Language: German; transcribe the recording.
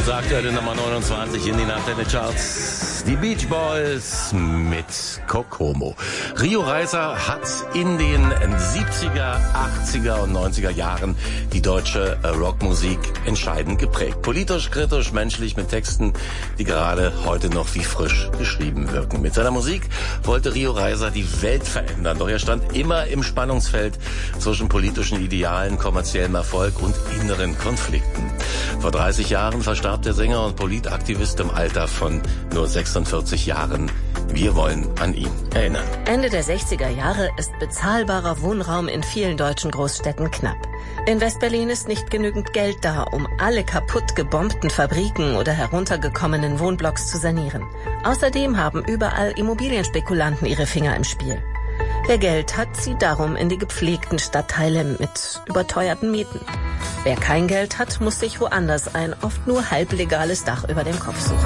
Unsere aktuelle Nummer 29 in den Antenne-Charts. Die Beach Boys mit Kokomo. Rio Reiser hat in den 70er, 80er und 90er Jahren die deutsche Rockmusik entscheidend geprägt. Politisch, kritisch, menschlich, mit Texten, die gerade heute noch wie frisch geschrieben wirken. Mit seiner Musik wollte Rio Reiser die Welt verändern, doch er stand immer im Spannungsfeld zwischen politischen Idealen, kommerziellem Erfolg und inneren Konflikten. Vor 30 Jahren verstarb der Sänger und Politaktivist im Alter von nur 46 Jahren. Wir wollen an ihn erinnern. Ende der 60er Jahre ist bezahlbarer Wohnraum in vielen deutschen Großstädten knapp. In Westberlin ist nicht genügend Geld da, um alle kaputt gebombten Fabriken oder heruntergekommenen Wohnblocks zu sanieren. Außerdem haben überall Immobilienspekulanten ihre Finger im Spiel. Wer Geld hat, zieht darum in die gepflegten Stadtteile mit überteuerten Mieten. Wer kein Geld hat, muss sich woanders ein oft nur halblegales Dach über dem Kopf suchen.